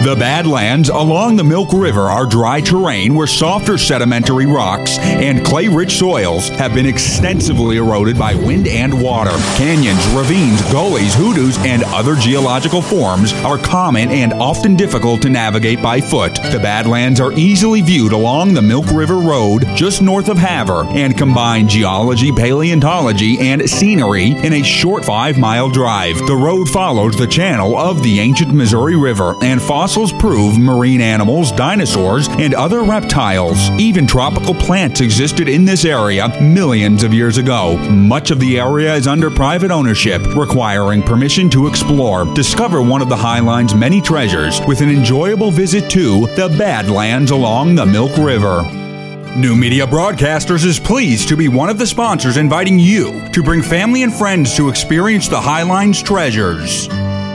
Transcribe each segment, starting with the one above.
The Badlands along the Milk River are dry terrain where softer sedimentary rocks and clay-rich soils have been extensively eroded by wind and water. Canyons, ravines, gullies, hoodoos, and other geological forms are common and often difficult to navigate by foot. The Badlands are easily viewed along the Milk River Road just north of Havre and combine geology, paleontology, and scenery in a short 5-mile drive. The road follows the channel of the ancient Missouri River, and fossils prove marine animals, dinosaurs, and other reptiles. Even tropical plants existed in this area millions of years ago. Much of the area is under private ownership, requiring permission to explore. Discover one of the Highline's many treasures with an enjoyable visit to the Badlands along the Milk River. New Media Broadcasters is pleased to be one of the sponsors inviting you to bring family and friends to experience the Highline's treasures.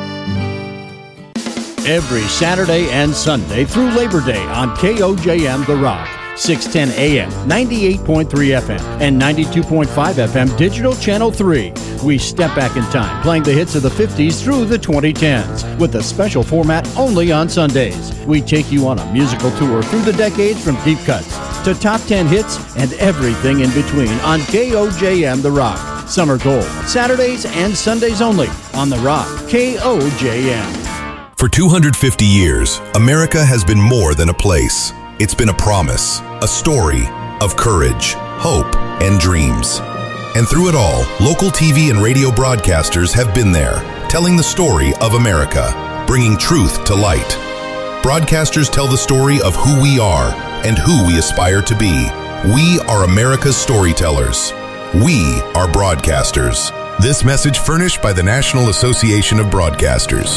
Every Saturday and Sunday through Labor Day on KOJM The Rock, 610 AM, 98.3 FM, and 92.5 FM Digital Channel 3. We step back in time, playing the hits of the 50s through the 2010s, with a special format only on Sundays. We take you on a musical tour through the decades from deep cuts to top 10 hits and everything in between on KOJM The Rock. Summer Gold, Saturdays and Sundays only on The Rock, KOJM. For 250 years, America has been more than a place. It's been a promise, a story of courage, hope, and dreams. And through it all, local TV and radio broadcasters have been there, telling the story of America, bringing truth to light. Broadcasters tell the story of who we are and who we aspire to be. We are America's storytellers. We are broadcasters. This message furnished by the National Association of Broadcasters.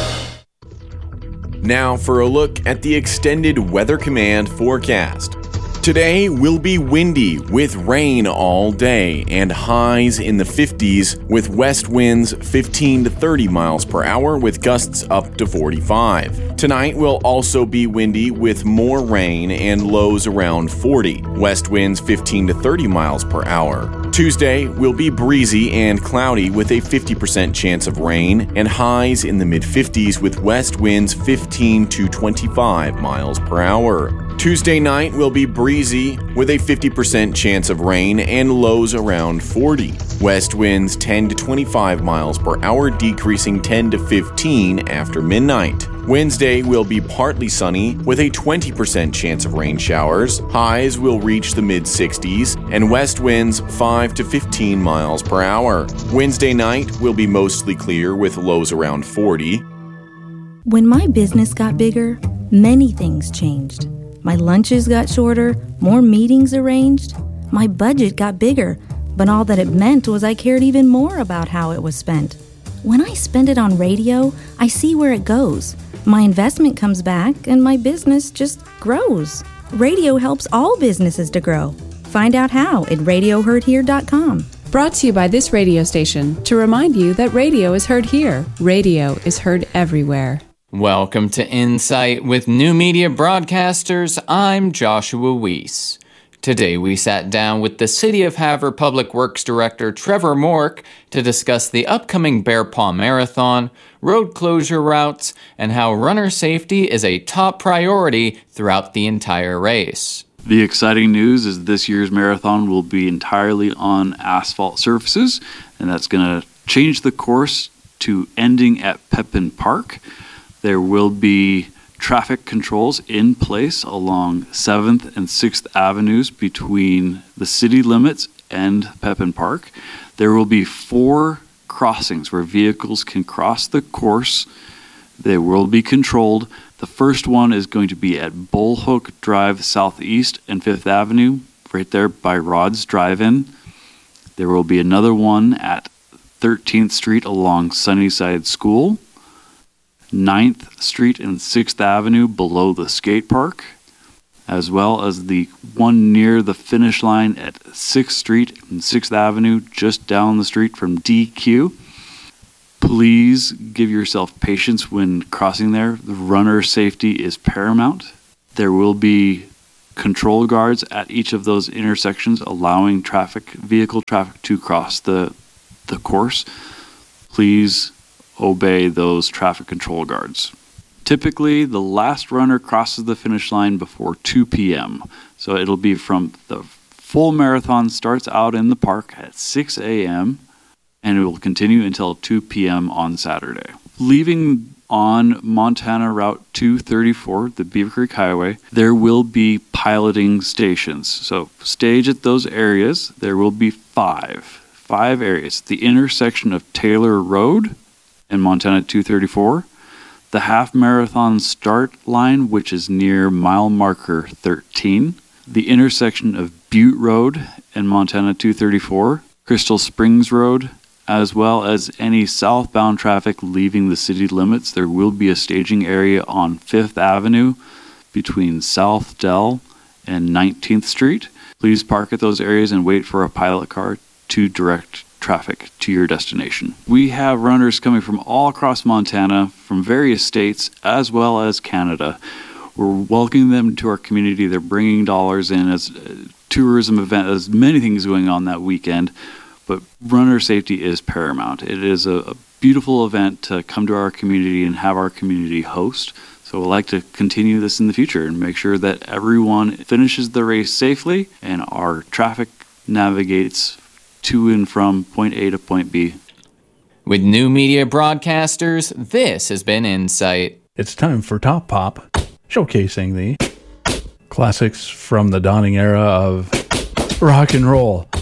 Now for a look at the extended Weather Command forecast. Today will be windy with rain all day and highs in the 50s with west winds 15 to 30 miles per hour with gusts up to 45. Tonight will also be windy with more rain and lows around 40. West winds 15 to 30 miles per hour. Tuesday will be breezy and cloudy with a 50% chance of rain and highs in the mid-50s with west winds 15 to 25 miles per hour. Tuesday night will be breezy with a 50% chance of rain and lows around 40. West winds 10 to 25 miles per hour, decreasing 10 to 15 after midnight. Wednesday will be partly sunny with a 20% chance of rain showers. Highs will reach the mid-60s and west winds 5 to 15 miles per hour. Wednesday night will be mostly clear with lows around 40. When my business got bigger, many things changed. My lunches got shorter, more meetings arranged. My budget got bigger, but all that it meant was I cared even more about how it was spent. When I spend it on radio, I see where it goes. My investment comes back, and my business just grows. Radio helps all businesses to grow. Find out how at radioheardhere.com. Brought to you by this radio station to remind you that radio is heard here. Radio is heard everywhere. Welcome to Insight with New Media Broadcasters. I'm Joshua Weiss. Today we sat down with the City of Havre Public Works Director Trevor Mork to discuss the upcoming Bear Paw Marathon, road closure routes, and how runner safety is a top priority throughout the entire race. The exciting news is this year's marathon will be entirely on asphalt surfaces, and that's going to change the course to ending at Pepin Park. There will be traffic controls in place along 7th and 6th Avenues between the city limits and Pepin Park. There will be 4 crossings where vehicles can cross the course. They will be controlled. The first one is going to be at Bullhook Drive Southeast and 5th Avenue, right there by Rod's Drive-In. There will be another one at 13th Street along Sunnyside School, 9th Street and 6th Avenue below the skate park, as well as the one near the finish line at 6th Street and 6th Avenue just down the street from DQ. Please give yourself patience when crossing there. The runner safety is paramount. There will be control guards at each of those intersections allowing vehicle traffic to cross the course. Please obey those traffic control guards. Typically, the last runner crosses the finish line before 2 p.m. So it'll be from the full marathon starts out in the park at 6 a.m. and it will continue until 2 p.m. on Saturday. Leaving on Montana Route 234, the Beaver Creek Highway, there will be piloting stations. So stage at those areas. There will be five areas. The intersection of Taylor Road and Montana 234, the half marathon start line, which is near mile marker 13, the intersection of Butte Road and Montana 234, Crystal Springs Road, as well as any southbound traffic leaving the city limits. There will be a staging area on 5th Avenue between South Dell and 19th Street. Please park at those areas and wait for a pilot car to direct traffic to your destination. We have runners coming from all across Montana, from various states, as well as Canada. We're welcoming them to our community. They're bringing dollars in as a tourism event. There's many things going on that weekend, but runner safety is paramount. It is a beautiful event to come to our community and have our community host. So we'd like to continue this in the future and make sure that everyone finishes the race safely and our traffic navigates to and from point A to point B. With New Media Broadcasters, this has been Insight. It's time for Top Pop, showcasing the classics from the dawning era of rock and roll.